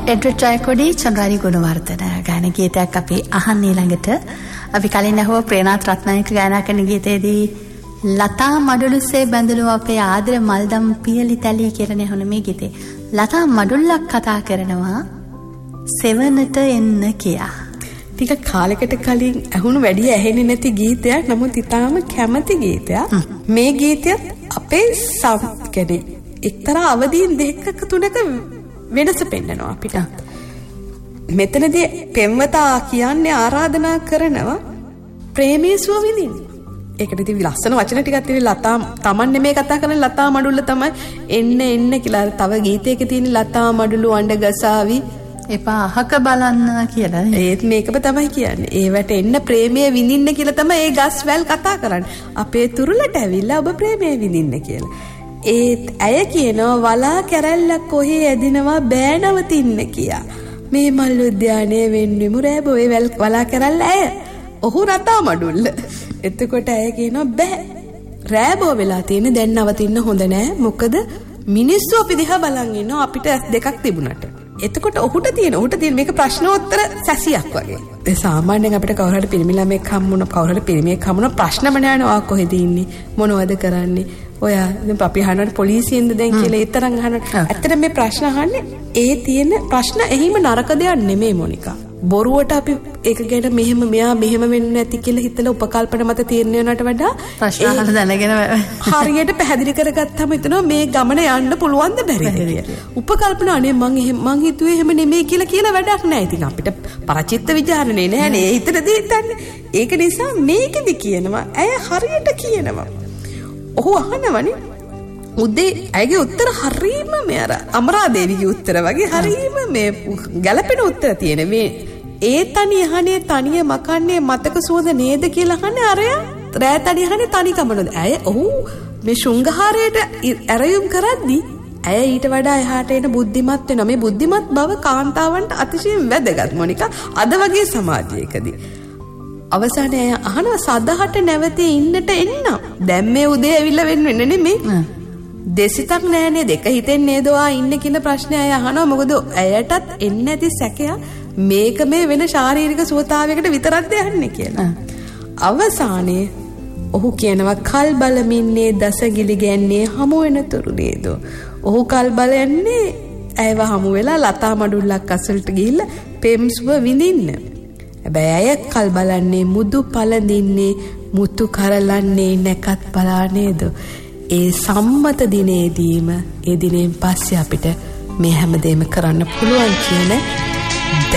එඩ්වඩ් ජයකොඩි චන්ද්‍රානි ගුණවර්ධන ගායන ගීතයක් අපි අහන්න ඊළඟට. අපි කලින් අහුව ප්‍රේනාත් රත්නායක ගායනා කරන ගීතයේදී ලතා මඩුලුසේ බැඳලු අපේ ආදර මල්දම් පියලි තැලි කියන හොන මේ ගීතේ ලතා මඩුල්ලක් කතා කරනවා සෙවනට එන්න කියා. ටික කාලයකට කලින් ඇහුණු වැඩි ඇහෙන්නේ නැති ගීතයක්. නමුත් ඊටාම කැමති ගීතයක්. මේ ගීතයත් අපේ සම්කෙනේ එක්තරා අවදීන් දෙකක තුනක වෙනස පෙන්නනවා අපිට. මෙතනදී පෙම්වතා කියන්නේ ආරාධනා කරනවා ප්‍රේමයේ සුව විඳින්න. ඒකට ඉතින් ලස්සන වචන ටිකක් තියෙන ලතා තමන් නෙමෙයි කතා කරන්නේ ලතා මඩුල්ල තමයි එන්න කියලා. තව ගීතයක තියෙන ලතා මඩුළු අඬ ගසාවි එපා අහක බලන්න කියලා. ඒත් මේකම තමයි කියන්නේ. ඒවට එන්න ප්‍රේමයේ විඳින්න කියලා තමයි ඒ ගස් වැල් කතා කරන්නේ. අපේ තුරුලට ඇවිල්ලා ඔබ ප්‍රේමයේ විඳින්න කියලා. ඒත් ඇය කියනවා වලා කැරැල්ලක් කොහේ ඇදිනවා බෑ නවතින්න කියා. මේ මල් උද්‍යානයේ වෙන්වෙමු රෑබෝයේ වලා කැරැල්ල ඇය. ඔහු රතා මඩුල්ල. එතකොට ඇය කියනවා බෑ. රෑබෝ වෙලා තියෙන දැන් නවතින්න හොඳ නෑ. මොකද මිනිස්සු අපි දිහා බලන් ඉන්නවා අපිට දෙකක් තිබුණාට. එතකොට ඔහුට තියෙන මේක ප්‍රශ්නෝත්තර සැසියක් වගේ. ඒ සාමාන්‍යයෙන් අපිට කවුරු හරි පිරිමි ළමෙක් හම්බුණා කවුරු හරි පිරිමියෙක් හම්බුණා ප්‍රශ්නම නෑනවා කොහෙද ඉන්නේ මොනවද කරන්නේ ඔයා දැන් අපි අහනවා පොලිසියෙන්ද දැන් කියලා ඒ තරම් අහනවා. ඇත්තට මේ ප්‍රශ්න අහන්නේ ඒ තියෙන ප්‍රශ්න එහිම නරක දෙයක් නෙමෙයි මොනිකා. බොරුවට අපි ඒක ගැන මෙයා මෙහෙම වෙන්නේ නැති කියලා හිතලා උපකල්පන මත තීරණය වෙනවට වඩා ප්‍රශ්න අහලා දැනගෙන හරියට පැහැදිලි කරගත්තාම හිතනවා මේ ගමන යන්න පුළුවන්ද බැරිද කියලා. උපකල්පන අනේ මං හිතුවේ එහෙම නෙමෙයි කියලා වැඩක් නැහැ. ඉතින් අපිට පරචිත්ත විචාරණේ නැහැනේ. ඒ හිතනදී හිතන්නේ. ඒක නිසා මේකෙදි කියනවා ඇය හරියට කියනවා. ඔහු අහනවනේ උදේ ඇගේ උත්තර හරීම මේ අර අමරාදේවිගේ උත්තර වගේ හරීම මේ ගැළපෙන උත්තර තියෙන මේ ඒ තනි අහන්නේ තනිය මකන්නේ මතක සුවඳ නේද කියලා අහන්නේ අරයා රෑ තනි අහන්නේ තනි කමනොද ඇය ඔහු මේ ශෘංගාරයට ඇරයුම් කරද්දී ඇය ඊට වඩා එහාට එන බුද්ධිමත් වෙනවා. මේ බුද්ධිමත් බව කාන්තාවන්ට අතිශයින් වැදගත් මොනිකා අද වගේ සමාජයකදී. අවසානයේ ඇය අහනවා සදහට නැවතී ඉන්නට එන්න. දැන් මේ උදේ ඇවිල්ලා වෙන්නේ නෙමෙයි. දෙසිතක් නෑනේ දෙක හිතෙන් නේද ඔයා ඉන්නේ කියන ප්‍රශ්නේ අය අහනවා. මොකද ඇයටත් එන්නේ නැති සැකය මේක මේ වෙන ශාරීරික සුවතාවයකට විතරක්ද යන්නේ කියලා. අවසානයේ ඔහු කියනවා කල් බලමින්නේ දසගිලි ගැන්නේ හමු වෙනතුරු නේද. ඔහු කල් බලන්නේ ඇයව හමු වෙලා ලතා මඩුල්ලක් අසලට ගිහිල්ලා පෙම්සුව විඳින්න. හැබැයි ඇය කල් බලන්නේ මුදු පළඳින්නේ මුතු කරලන්නේ නැකත් බලා නේද. ඒ සම්මත දිනේදීම ඒ දිනෙන් පස්සේ අපිට මේ හැමදේම කරන්න පුළුවන් කියන